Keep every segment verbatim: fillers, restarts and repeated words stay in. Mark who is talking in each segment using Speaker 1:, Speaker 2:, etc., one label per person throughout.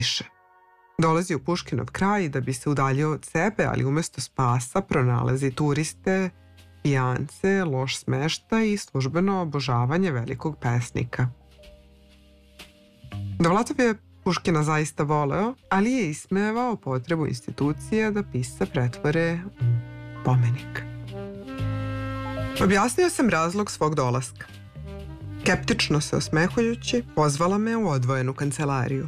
Speaker 1: više. Dolazi u Puškinov kraj da bi se udaljio od sebe, ali umesto spasa pronalazi turiste, pijance, loš smeštaj i službeno obožavanje velikog pesnika. Dovlatov je Puškina zaista voleo, ali je ismevao potrebu institucije da pisca pretvore u pomenik. Objasnio sam razlog svog dolaska. Skeptično se osmehujući, pozvala me u odvojenu kancelariju.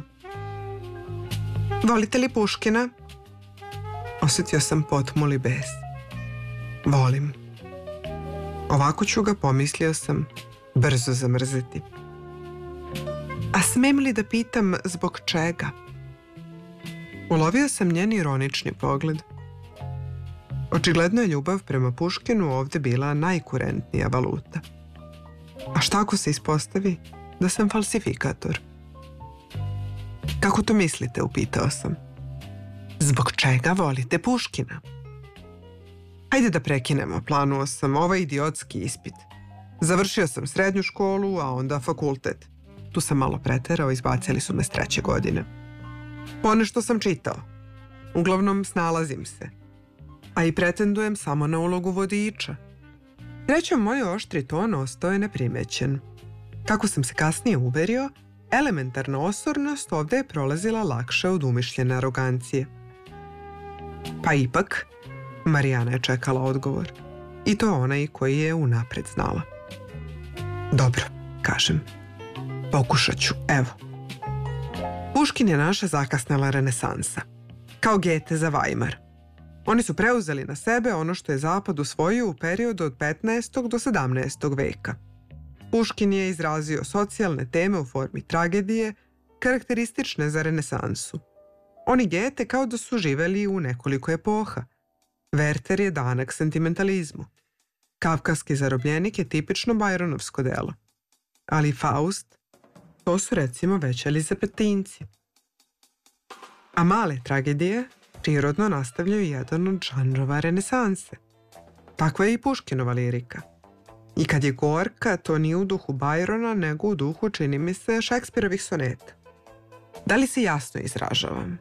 Speaker 1: Volite li Puškina? Osjetio sam potmuli bes. Volim. Ovako ću ga, pomislio sam, brzo zamrzeti. A smem li da pitam zbog čega? Ulovio sam njen ironični pogled. Očigledno je ljubav prema Puškinu ovde bila najkurentnija valuta. A šta ako se ispostavi da sam falsifikator? Kako to mislite, upitao sam. Zbog čega volite Puškina? Hajde da prekinemo, planuo sam ovaj idiotski ispit. Završio sam srednju školu, a onda fakultet. Tu sam malo preterao, izbacili su me s treće godine. Ponešto sam čitao. Uglavnom snalazim se. A i pretendujem samo na ulogu vodiča. Srećom, moj oštri ton ostao je neprimećen. Kako sam se kasnije uverio, elementarna osornost ovde je prolazila lakše od umišljene arogancije. Pa ipak, Marijana je čekala odgovor. I to onaj koji je unapred znala. Dobro, kažem. Pokušat ću, evo. Puškin je naša zakasnela renesansa. Kao Gete za Weimar. Oni su preuzeli na sebe ono što je Zapad usvojio u periodu od petnaestog do sedamnaestog veka. Puškin je izrazio socijalne teme u formi tragedije, karakteristične za renesansu. Oni Gete kao da su živeli u nekoliko epoha. Werther je danak sentimentalizmu. Kafkaski zarobljenik je tipično Bajronovsko delo. Ali Faust, to su recimo već elizabetinci. A male tragedije prirodno nastavljaju jedan od žanrova renesanse. Takva je i Puškinova lirika. I kad je gorka, to nije u duhu Bajrona, nego u duhu, čini mi se, Šekspirovih soneta. Da li se jasno izražavam?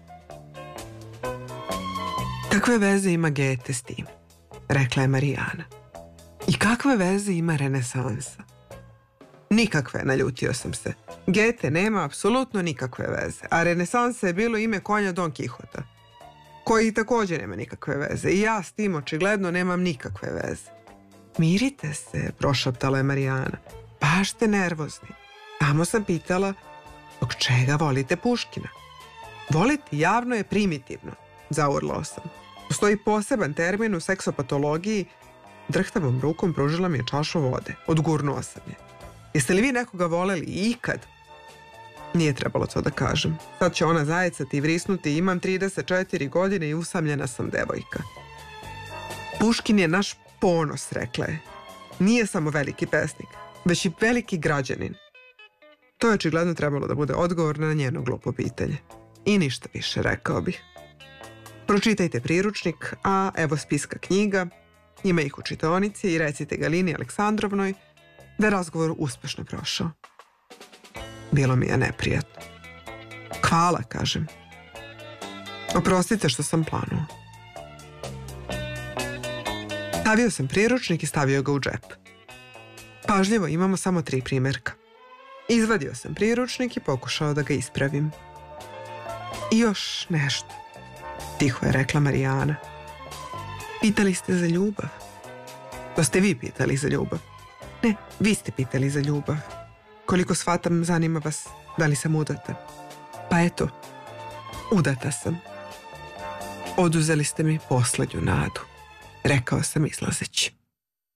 Speaker 1: Kakve veze ima Gete s tim? Rekla je Marijana. I kakve veze ima renesansa? Nikakve, naljutio sam se. Gete nema apsolutno nikakve veze, a renesansa je bilo ime konja Don Kihota, koji također nema nikakve veze. I ja s tim očigledno nemam nikakve veze. Mirite se, prošaptala je Marijana. Baš ste nervozni. Samo sam pitala, zbog čega volite Puškina? Voliti javno je primitivno, zaurlao sam. Postoji poseban termin u seksopatologiji. Drhtavom rukom pružila mi je čašu vode. Odgurnuo sam je. Jeste li vi nekoga voleli ikad? Nije trebalo to da kažem. Sad će ona zajecati i vrisnuti. Imam trideset četiri godine i usamljena sam devojka. Puškin je naš ponos, rekla je. Nije samo veliki pesnik, već i veliki građanin. To je očigledno trebalo da bude odgovor na njeno glupo pitanje. I ništa više, rekao bih. Pročitajte priručnik, a evo spiska knjiga, ima ih u čitaonici i recite Galini Aleksandrovnoj da je razgovor uspešno prošao. Bilo mi je neprijatno. Hvala, kažem. Oprostite što sam planuo. Stavio sam priručnik i stavio ga u džep. Pažljivo, imamo samo tri primjerka. Izvadio sam priručnik i pokušao da ga ispravim. I još nešto, tiho je rekla Marijana. Pitali ste za ljubav. To ste vi pitali za ljubav. Ne, vi ste pitali za ljubav. Koliko shvatam, zanima vas da li sam udata. Pa eto, udata sam. Oduzeli ste mi poslednju nadu, rekao sam izlazeći.